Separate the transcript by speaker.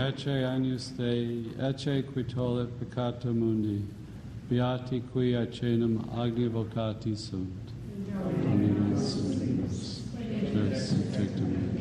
Speaker 1: ecce agnus Dei, ecce qui tollit peccata mundi, beati qui acenum agni vocati sunt. Dominus, Deus, tectum.